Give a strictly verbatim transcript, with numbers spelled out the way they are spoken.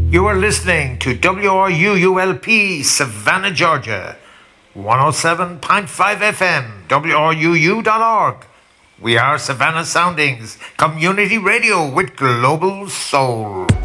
You are listening to W R U U L P, Savannah, Georgia, one oh seven point five F M, W R U U dot org. We are Savannah Soundings, community radio with global soul.